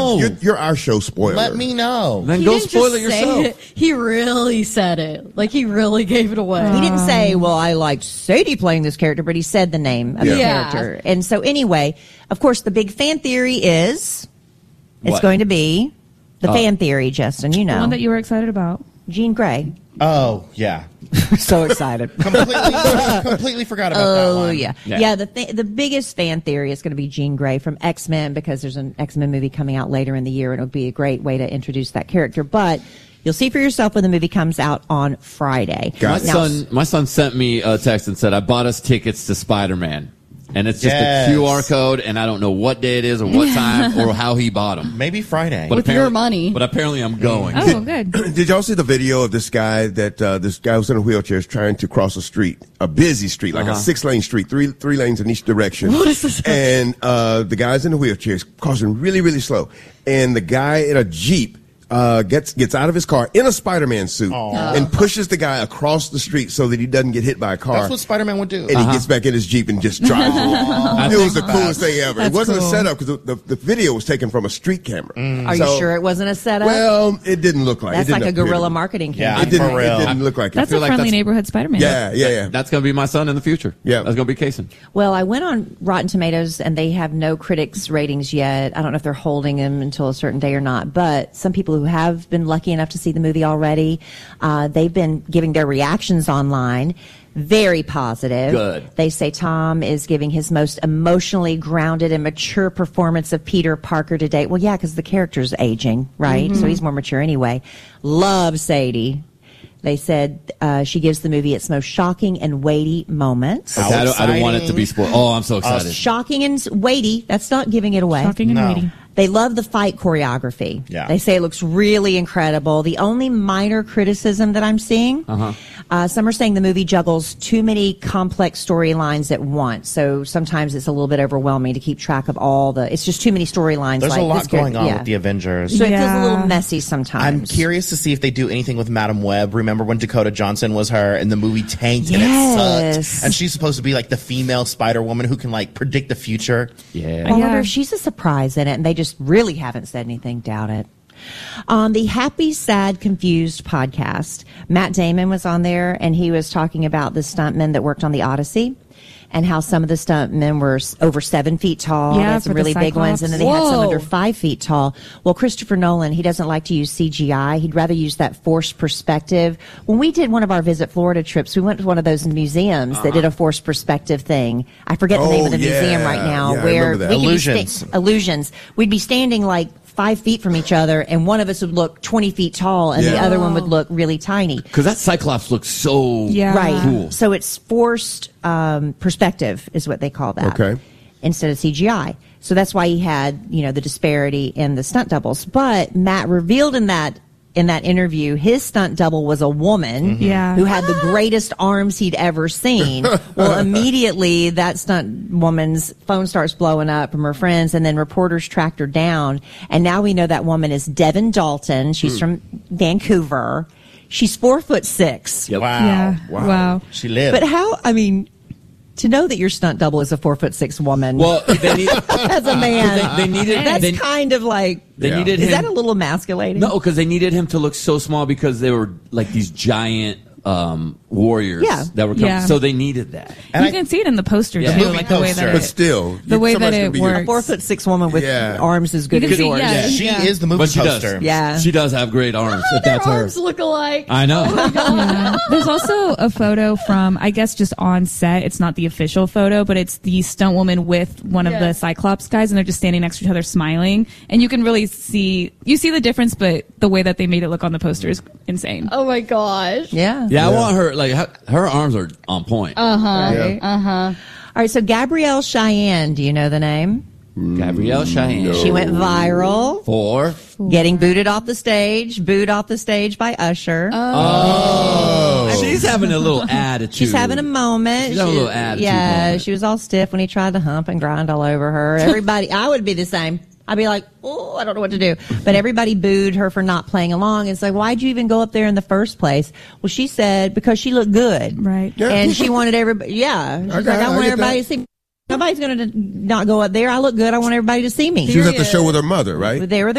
No. You're our show spoiler. Let me know. Then He go didn't spoil just it say yourself. it. He really said it. Like, he really gave it away. He didn't say, well, I liked Sadie playing this character, but he said the name of the Yeah. character. And so anyway, of course, the big fan theory is it's What? going to be the fan theory, Justin, you The know. one that you were excited about. Jean Grey. Oh, yeah. So excited. Completely forgot about that Oh, one. yeah. Yeah. Yeah, the biggest fan theory is going to be Jean Grey from X-Men, because there's an X-Men movie coming out later in the year, and it'll be a great way to introduce that character. But you'll see for yourself when the movie comes out on Friday. Got My it. son sent me a text and said, I bought us tickets to Spider-Man. And it's just Yes. a QR code, and I don't know what day it is or what time or how he bought them. Maybe Friday. But With your apparently- money. But apparently I'm going. Oh, good. Did y'all see the video of this guy this guy who's in a wheelchair is trying to cross a street, a busy street, like a 6-lane street, three lanes in each direction. What is this? And the guy's in the wheelchair is crossing really, really slow. And the guy in a Jeep gets out of his car in a Spider-Man suit and pushes the guy across the street so that he doesn't get hit by a car. That's what Spider-Man would do. And he gets back in his Jeep and just drives along. It was the coolest thing ever. It wasn't a setup because the video was taken from a street camera. Are you sure it wasn't a setup? Well, it didn't look like it. That's Didn't like a appear to guerrilla be. marketing Yeah. campaign. It For real. didn't look like That's it. a friendly that's- neighborhood Spider-Man. Yeah. That's going to be my son in the future. Yeah. That's going to be Kason. Well, I went on Rotten Tomatoes, and they have no critics ratings yet. I don't know if they're holding them until a certain day or not, but some people who have been lucky enough to see the movie already, they've been giving their reactions online. Very positive. Good. They say Tom is giving his most emotionally grounded and mature performance of Peter Parker to date. Well, yeah, because the character's aging, right? So he's more mature anyway. Love Sadie. They said she gives the movie its most shocking and weighty moments. How Okay, I don't want it to exciting. be spoiled. Oh, I'm so excited. Shocking and weighty. That's not giving it away. Shocking and No. weighty. They love the fight choreography. Yeah. They say it looks really incredible. The only minor criticism that I'm seeing, some are saying the movie juggles too many complex storylines at once. So sometimes it's a little bit overwhelming to keep track of all it's just too many storylines. There's like a lot this character- going on yeah. with the Avengers. So it feels a Yeah. little messy sometimes. I'm curious to see if they do anything with Madam Web. Remember when Dakota Johnson was her and the movie tanked and it Yes. sucked? And she's supposed to be like the female Spider-Woman who can like predict the future. Yeah. I wonder Yeah. if she's a surprise in it, and they just really haven't said anything. Doubt it. On the Happy, Sad, Confused podcast, Matt Damon was on there, and he was talking about the stuntmen that worked on the Odyssey and how some of the stuntmen were over 7 feet tall. Yeah, They had some for the really big ones, and then they had some Whoa. under 5 feet tall. Well, Christopher Nolan, he doesn't like to use CGI. He'd rather use that forced perspective. When we did one of our Visit Florida trips, we went to one of those museums that did a forced perspective thing. I forget the name of the museum right now. Yeah, I where remember that. we could be Illusions. illusions. We'd be standing like 5 feet from each other, and one of us would look 20 feet tall, and the Yeah. other one would look really tiny. Because that Cyclops looks so Yeah. Right. cool. So it's forced perspective is what they call that. Okay. Instead of CGI. So that's why he had, the disparity in the stunt doubles. But Matt revealed in that interview, his stunt double was a woman Yeah. who had the greatest arms he'd ever seen. Well, immediately that stunt woman's phone starts blowing up from her friends, and then reporters tracked her down. And now we know that woman is Devin Dalton. She's from Vancouver. She's 4'6". Yep. Wow. Yeah. Wow. She lived. But to know that your stunt double is a 4'6" woman. Well, they need, as a man, they needed that's they, kind of like. they Yeah. needed Is him. that a little emasculating? No, because they needed him to look so small because they were like these giant warriors Yeah. that were coming. Yeah. So they needed that. And You can see it in the poster Yeah. too, Movie like the way poster. that But still, The way somebody's that gonna it be- works. A 4'6" woman with Yeah. arms as good You as can see- yours. yeah. she is the movie But she poster. does. Yeah. She does have great arms. If Their that's her. arms look alike. I know. Yeah. There's also a photo from, I guess, just on set. It's not the official photo, but it's the stunt woman with one of Yeah. the Cyclops guys, and they're just standing next to each other smiling. And you can really see the difference, but the way that they made it look on the poster is insane. Oh my gosh. Yeah. Yeah, I want her. Like her arms are on point. Right. All right. So Gabrielle Cheyenne, do you know the name? Gabrielle Cheyenne. She went viral, For getting booed off the stage by Usher. she's having a little attitude. She's having a moment. She's having a little attitude Yeah, moment. she was all stiff when he tried to hump and grind all over her. Everybody, I would be the same. I'd be like, oh, I don't know what to do. But everybody booed her for not playing along. It's like, why'd you even go up there in the first place? Well, she said because she looked good. Right. Yeah. And she wanted everybody, yeah. She's Okay, like, I I want get everybody that. to see me. Nobody's going to not go up there. I look good. I want everybody to see me. She was at the show with her mother, right? They were